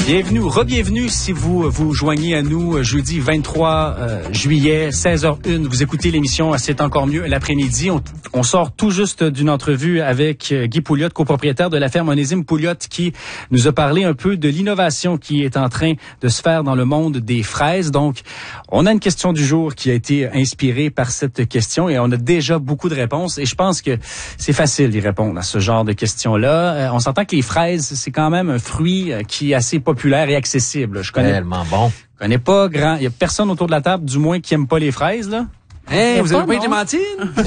Bienvenue, re-bienvenue si vous vous joignez à nous jeudi 23 juillet, 16h01. Vous écoutez l'émission C'est encore mieux l'après-midi. On sort tout juste d'une entrevue avec Guy Pouliot, copropriétaire de la ferme Onésime Pouliot, qui nous a parlé un peu de l'innovation qui est en train de se faire dans le monde des fraises. Donc, on a une question du jour qui a été inspirée par cette question et on a déjà beaucoup de réponses. Et je pense que c'est facile d'y répondre à ce genre de questions-là. On s'entend que les fraises, c'est quand même un fruit qui est assez populaire et accessible. Je connais tellement bon. Je connais pas grand. Il y a personne autour de la table, du moins, qui aime pas les fraises, là. Hey, vous avez pas une clémentine?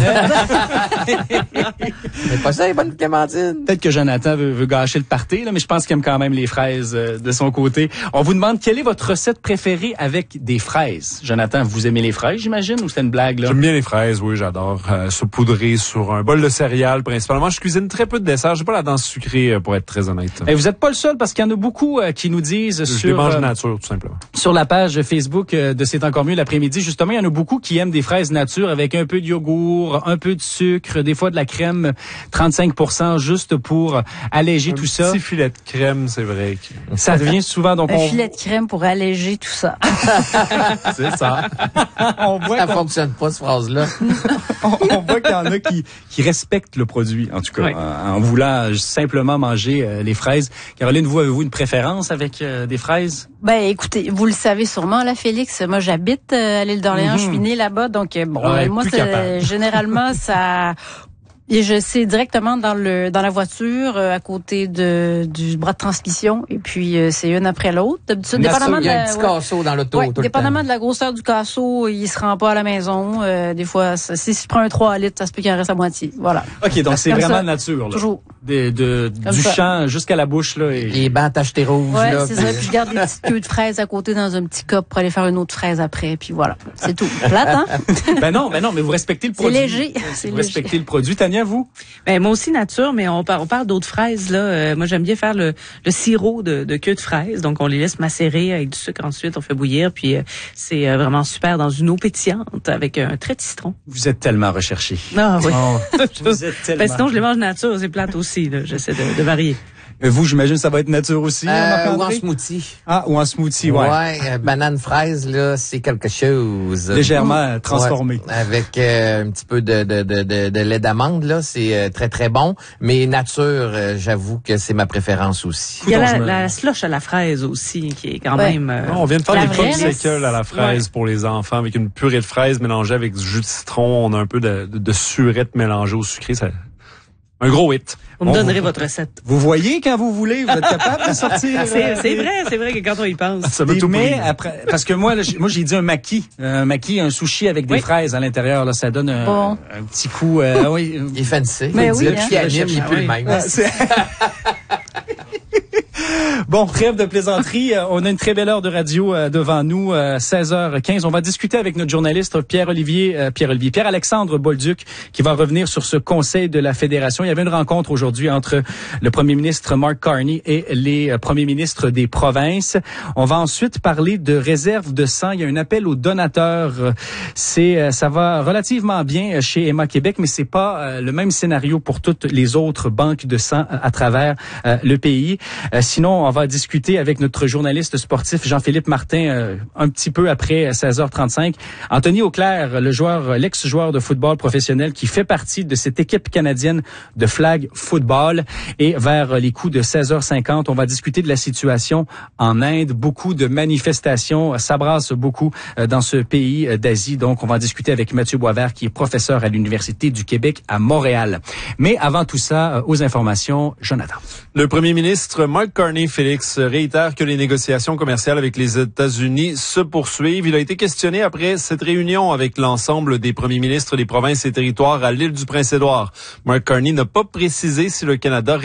C'est pas ça, les bonnes clémentines. Peut-être que Jonathan veut gâcher le party, là, mais je pense qu'il aime quand même les fraises de son côté. On vous demande quelle est votre recette préférée avec des fraises. Jonathan, vous aimez les fraises, j'imagine, ou c'est une blague, là? J'aime bien les fraises, oui, j'adore. Saupoudrer sur un bol de céréales, principalement. Je cuisine très peu de dessert. J'ai pas la danse sucrée, pour être très honnête. Et vous êtes pas le seul, parce qu'il y en a beaucoup qui nous disent Je les mange nature, tout simplement. Sur la page Facebook de C'est encore mieux l'après-midi, justement, il y en a beaucoup qui aiment des fraises nature avec un peu de yogourt, un peu de sucre, des fois de la crème 35% juste pour alléger tout ça. Un petit filet de crème, c'est vrai. Ça devient souvent donc un filet de crème pour alléger tout ça. C'est ça. On voit ça fonctionne pas, cette phrase-là. on voit qu'il y en a qui respectent le produit, en tout cas, oui. En voulant simplement manger les fraises. Caroline, vous, avez-vous une préférence avec des fraises? Ben, écoutez, vous le savez sûrement, là, Félix. Moi, j'habite à l'île d'Orléans. Je suis née là-bas, donc bon, moi, généralement, ça. Et je sais directement dans la voiture à côté du bras de transmission et puis c'est une après l'autre. D'habitude, dépendamment il y a un petit casseau dans l'auto tout dépendamment le temps. De la grosseur du casseau, il se rend pas à la maison. Des fois, si je prends un 3 litres, ça se peut qu'il en reste à moitié. Voilà. OK, donc c'est vraiment ça, nature là. Toujours. Du champ jusqu'à la bouche là et les bancs tachetés rouges ouais, là. c'est ça, puis je garde des petites queues de fraises à côté dans un petit cop pour aller faire une autre fraise après puis voilà. C'est tout. Plate, hein? Ben non, mais vous respectez le produit. C'est léger. Vous respectez le produit. Tania, vous? Ben moi aussi nature, mais on parle d'autres fraises là. Moi j'aime bien faire le sirop de queue de fraise, donc on les laisse macérer avec du sucre ensuite, on fait bouillir, puis c'est vraiment super dans une eau pétillante avec un trait de citron. Vous êtes tellement recherché. Ah oui. Oh, vous êtes tellement. Ben, sinon je les mange nature, c'est plate aussi là. J'essaie de varier. Vous, j'imagine, ça va être nature aussi. Ou en smoothie. Ah, ou en smoothie, ouais. Ouais, banane fraise, là, c'est quelque chose. Légèrement transformé. Ouais, avec un petit peu de lait d'amande, là, c'est très, très bon. Mais nature, j'avoue que c'est ma préférence aussi. Il y a la slush à la fraise aussi, qui est quand même... on vient de faire des popsicles à la fraise pour les enfants, avec une purée de fraises mélangée avec du jus de citron. On a un peu de surette mélangée au sucré. Ça... Un gros hit. Vous me donnerez votre recette. Vous voyez quand vous voulez, vous êtes capable de sortir. C'est vrai que quand on y pense. Ça va tout après, parce que moi j'ai dit un maki, un sushi avec des fraises à l'intérieur là, ça donne un petit coup. Oui. Il est fancy. Mais oui, qui anime, il est plus le même. Bon, trêve de plaisanterie. On a une très belle heure de radio devant nous, 16h15. On va discuter avec notre journaliste Pierre-Alexandre Bolduc, qui va revenir sur ce conseil de la Fédération. Il y avait une rencontre aujourd'hui entre le premier ministre Mark Carney et les premiers ministres des provinces. On va ensuite parler de réserve de sang. Il y a un appel aux donateurs. Ça va relativement bien chez Emma Québec, mais c'est pas le même scénario pour toutes les autres banques de sang à travers le pays. Sinon, on va discuter avec notre journaliste sportif Jean-Philippe Martin un petit peu après 16h35. Anthony Auclair, l'ex-joueur de football professionnel qui fait partie de cette équipe canadienne de flag football. Et vers les coups de 16h50, on va discuter de la situation en Inde. Beaucoup de manifestations s'abrassent beaucoup dans ce pays d'Asie. Donc, on va discuter avec Mathieu Boisvert, qui est professeur à l'Université du Québec à Montréal. Mais avant tout ça, aux informations, Jonathan. Le premier ministre Mark Carney, Félix, réitère que les négociations commerciales avec les États-Unis se poursuivent. Il a été questionné après cette réunion avec l'ensemble des premiers ministres des provinces et territoires à l'île du Prince-Édouard. Mark Carney n'a pas précisé si le Canada